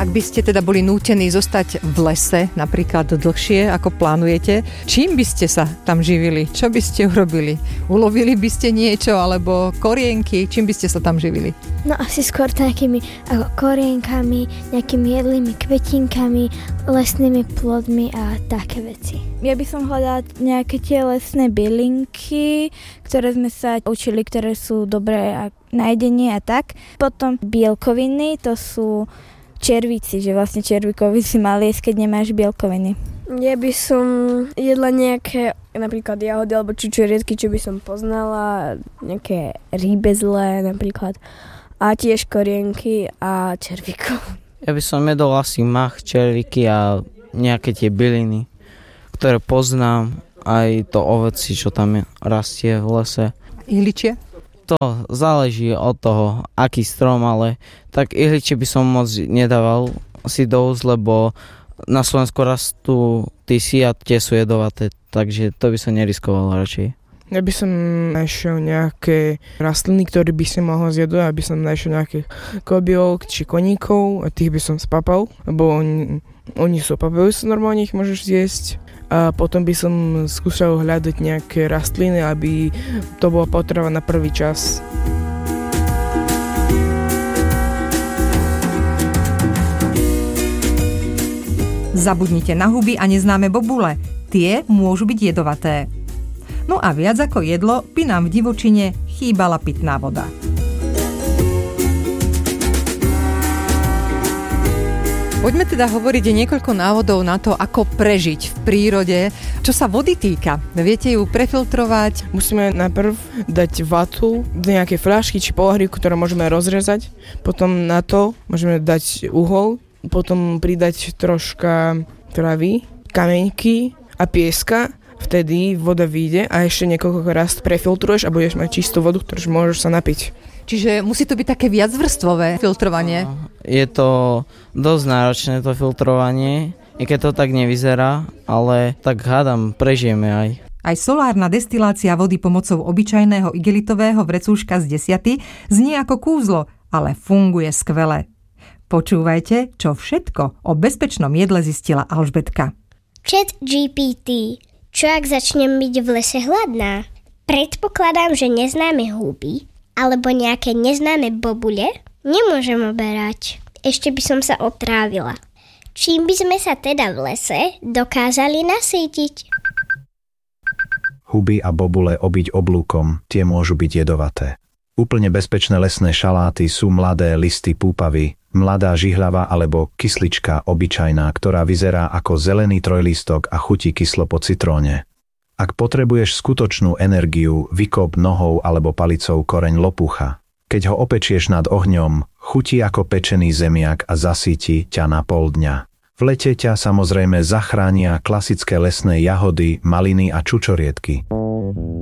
Ak by ste teda boli nútení zostať v lese napríklad dlhšie, ako plánujete, čím by ste sa tam živili? Čo by ste urobili? Ulovili by ste niečo, alebo korienky? Čím by ste sa tam živili? No asi skôr takými ako korienkami, nejakými jedlými kvetinkami, lesnými plodmi a také veci. Ja by som hľadala nejaké tie lesné bylinky, ktoré sme sa učili, ktoré sú dobré na jedenie a tak. Potom bielkoviny, to sú červíci, že vlastne červíkovi si mal jesť, keď nemáš bielkoviny. Ja by som jedla nejaké napríklad jahody alebo čučoriedky, čo by som poznala, nejaké rýbezle napríklad a tiež korienky a červíkov. Ja by som jedol asi mach, červíky a nejaké tie byliny, ktoré poznám, aj to ovoci, čo tam rastie v lese. Ihličie? To záleží od toho, aký strom, ale tak ihličie by som moc nedával si do úst, lebo na Slovensku rastú tisy a tie sú jedovaté, takže to by som neriskoval radšej. Ja by som našiel nejaké rastliny, ktoré by si mohol zjedať, aby som našiel nejakých kobiolk či koníkov a tých by som spapal, lebo oni sú papajúce, normálne ich môžeš zjesť. A potom by som skúšal hľadať nejaké rastliny, aby to bola potrava na prvý čas. Zabudnite na huby a neznáme bobule. Tie môžu byť jedovaté. No a viac ako jedlo by nám v divočine chýbala pitná voda. Poďme teda hovoriť niekoľko návodov na to, ako prežiť v prírode. Čo sa vody týka, viete ju prefiltrovať? Musíme najprv dať vatu do nejakej fľašky či poláhriku, ktorú môžeme rozrezať. Potom na to môžeme dať uhol, potom pridať troška travy, kameňky a pieska. Vtedy voda vyjde a ešte niekoľko raz prefiltruješ a budeš mať čistú vodu, ktorú môžeš sa napiť. Čiže musí to byť také viacvrstvové filtrovanie. Je to dosť náročné to filtrovanie, i keď to tak nevyzerá, ale tak hádam, prežijeme aj. Aj solárna destilácia vody pomocou obyčajného igelitového vrecúška z 10 znie ako kúzlo, ale funguje skvele. Počúvajte, čo všetko o bezpečnom jedle zistila Alžbetka. ChatGPT. Čo ak začnem byť v lese hladná? Predpokladám, že neznáme huby alebo nejaké neznáme bobule nemôžem oberať. Ešte by som sa otrávila. Čím by sme sa teda v lese dokázali nasýtiť? Huby a bobule obiť oblúkom, tie môžu byť jedovaté. Úplne bezpečné lesné šaláty sú mladé listy púpavy, mladá žihľava alebo kyslička obyčajná, ktorá vyzerá ako zelený trojlístok a chutí kyslo po citróne. Ak potrebuješ skutočnú energiu, vykop nohou alebo palicou koreň lopucha. Keď ho opečieš nad ohňom, chutí ako pečený zemiak a zasíti ťa na pol dňa. V lete ťa samozrejme zachránia klasické lesné jahody, maliny a čučoriedky.